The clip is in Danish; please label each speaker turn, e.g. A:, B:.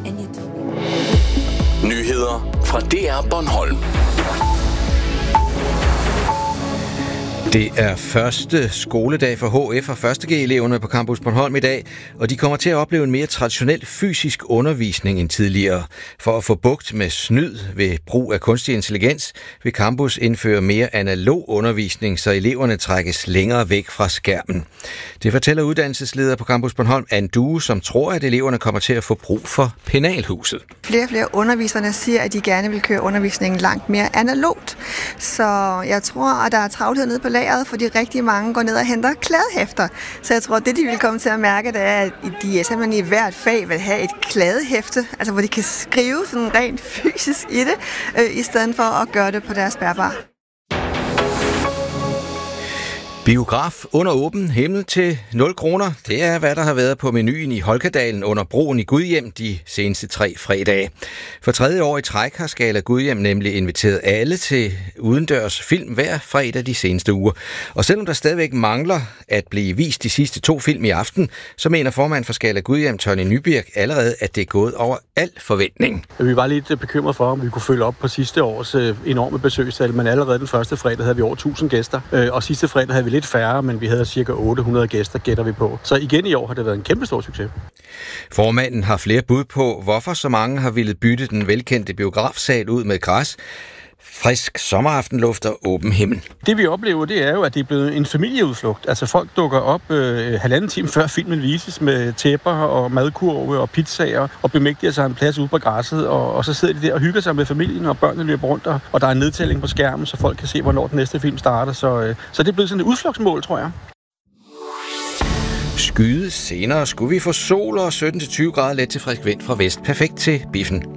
A: Nyheder fra DR Bornholm.
B: Det er første skoledag for HF og 1.G-eleverne på Campus Bornholm i dag, og de kommer til at opleve en mere traditionel fysisk undervisning end tidligere. For at få bugt med snyd ved brug af kunstig intelligens, vil campus indføre mere analog undervisning, så eleverne trækkes længere væk fra skærmen. Det fortæller uddannelsesleder på Campus Bornholm, Anne Due, som tror, at eleverne kommer til at få brug for penalhuset.
C: Flere og flere underviserne siger, at de gerne vil køre undervisningen langt mere analogt. Så jeg tror, at der er travlhed nede på lageret, fordi rigtig mange går ned og henter kladehæfter. Så jeg tror, at det, de vil komme til at mærke, det er, at de simpelthen i hvert fag vil have et kladehæfte, altså hvor de kan skrive sådan rent fysisk i det, i stedet for at gøre det på deres bærbare.
B: Biograf under åben himmel til 0 kroner. Det er, hvad der har været på menuen i Holkadalen under broen i Gudhjem de seneste 3 fredage. For 3. år i træk har Skala Gudhjem nemlig inviteret alle til udendørs film hver fredag de seneste uger. Og selvom der stadigvæk mangler at blive vist de sidste 2 film i aften, så mener formand for Skala Gudhjem, Tony Nybirk, allerede, at det er gået over al forventning.
D: Vi var lidt bekymret for, om vi kunne følge op på sidste års enorme besøgstal, men allerede den første fredag havde vi over 1000 gæster, og sidste fredag havde vi lidt færre, men vi havde cirka 800 gæster, gætter vi på. Så igen i år har det været en kæmpe stor succes.
B: Formanden har flere bud på, hvorfor så mange har ville bytte den velkendte biografsal ud med græs. Frisk sommeraftenluft og åben himmel.
D: Det vi oplever, det er jo, at det er blevet en familieudflugt. Altså folk dukker op 1,5 time før filmen vises med tæpper og madkurve og pizzaer og bemægtiger sig en plads ude på græsset, og så sidder de der og hygger sig med familien, og børnene løber rundt, og der er en nedtælling på skærmen, så folk kan se, hvornår den næste film starter. Så det er blevet sådan et udflugtsmål, tror jeg.
B: Skyde senere skulle vi få sol og 17-20 grader let til frisk vind fra vest. Perfekt til biffen.